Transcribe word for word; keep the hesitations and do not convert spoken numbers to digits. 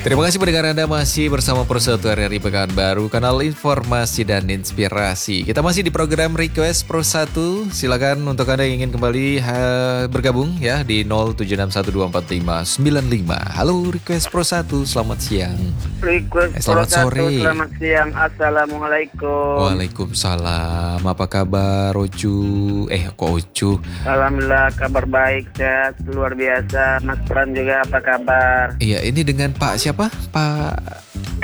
Terima kasih pendengar Anda masih bersama Persatuan R R I Pekanbaru, kanal informasi dan inspirasi. Kita masih di program Request Pro satu. Silakan untuk Anda yang ingin kembali ha, bergabung ya di nol tujuh enam satu dua empat lima sembilan lima. Halo Request Pro satu, selamat siang. Request eh, selamat Pro sore. satu, selamat siang. Assalamualaikum. Waalaikumsalam. Apa kabar Ocu? Eh kok Ocu? Alhamdulillah kabar baik, sehat luar biasa. Mas Pran juga apa kabar? Iya, ini dengan Pak siapa? Pak